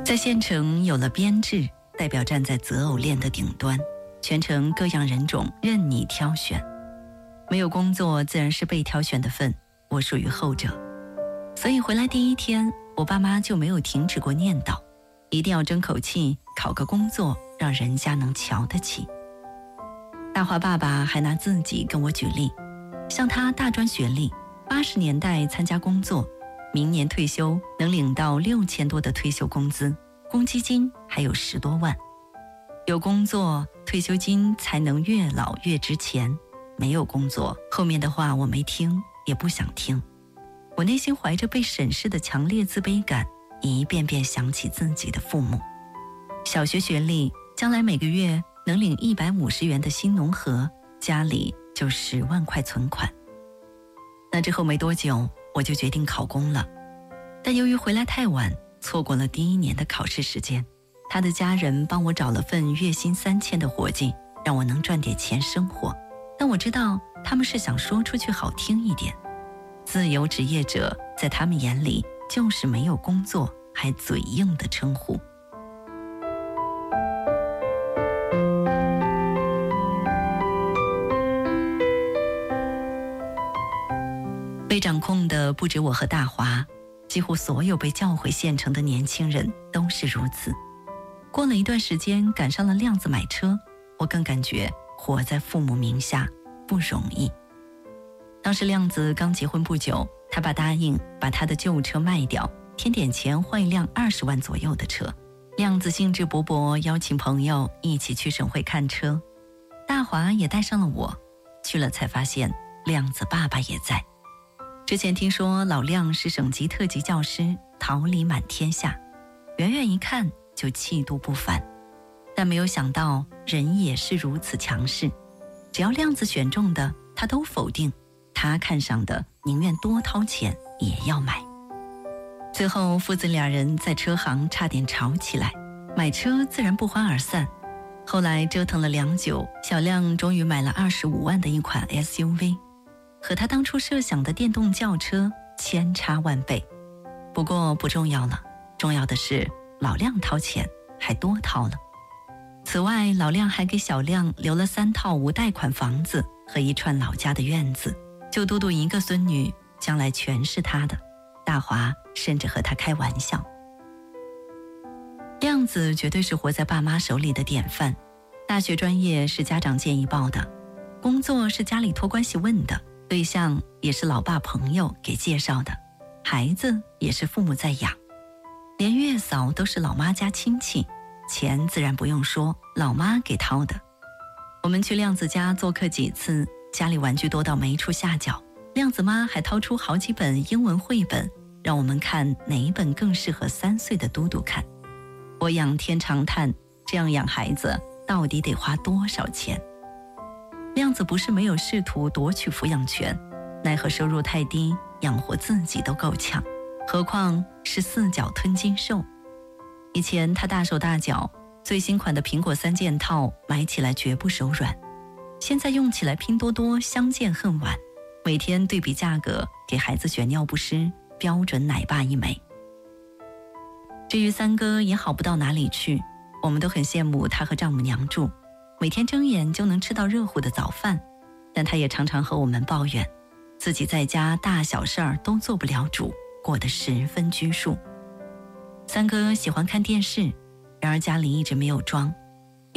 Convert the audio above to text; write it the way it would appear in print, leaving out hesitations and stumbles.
在县城有了编制，代表站在择偶链的顶端，全城各样人种任你挑选。没有工作自然是被挑选的份，我属于后者。所以回来第一天，我爸妈就没有停止过念叨，一定要争口气，考个工作，让人家能瞧得起。大华爸爸还拿自己跟我举例，像他大专学历，80年代参加工作，明年退休能领到6000多的退休工资，公积金还有10多万。有工作，退休金才能越老越值钱。没有工作，后面的话我没听，也不想听。我内心怀着被审视的强烈自卑感，一遍遍想起自己的父母。小学学历，将来每个月能领150元的新农合，家里就10万块存款。那之后没多久，我就决定考公了。但由于回来太晚，错过了第1年的考试时间。他的家人帮我找了份月薪3000的活计，让我能赚点钱生活。但我知道他们是想说出去好听一点，自由职业者在他们眼里就是没有工作还嘴硬的称呼。被掌控的不止我和大华，几乎所有被叫回县城的年轻人都是如此。过了一段时间，赶上了亮子买车，我更感觉活在父母名下不容易。当时亮子刚结婚不久，他爸答应把他的旧车卖掉，添点钱换一辆20万左右的车。亮子兴致勃勃邀请朋友一起去省会看车，大华也带上了我。去了才发现亮子爸爸也在。之前听说老亮是省级特级教师，桃李满天下，远远一看就气度不凡。但没有想到人也是如此强势，只要亮子选中的他都否定，他看上的宁愿多掏钱也要买。最后父子俩人在车行差点吵起来，买车自然不欢而散。后来折腾了良久，小亮终于买了25万的一款 SUV， 和他当初设想的电动轿车千差万倍。不过不重要了，重要的是老亮掏钱还多掏了。此外，老亮还给小亮留了3套无贷款房子和一串老家的院子，就嘟嘟一个孙女，将来全是他的。大华甚至和他开玩笑。亮子绝对是活在爸妈手里的典范，大学专业是家长建议报的，工作是家里托关系问的，对象也是老爸朋友给介绍的，孩子也是父母在养，连月嫂都是老妈家亲戚，钱自然不用说，老妈给掏的。我们去亮子家做客几次，家里玩具多到没处下脚，亮子妈还掏出好几本英文绘本，让我们看哪一本更适合3岁的嘟嘟看。我仰天长叹，这样养孩子到底得花多少钱？亮子不是没有试图夺取抚养权，奈何收入太低，养活自己都够呛，何况是4脚吞金兽。以前他大手大脚，最新款的苹果3件套买起来绝不手软，现在用起来拼多多相见恨晚，每天对比价格给孩子选尿不湿，标准奶爸一枚。至于三哥也好不到哪里去，我们都很羡慕他和丈母娘住，每天睁眼就能吃到热乎的早饭，但他也常常和我们抱怨，自己在家大小事儿都做不了主，过得十分拘束。三哥喜欢看电视，然而家里一直没有装，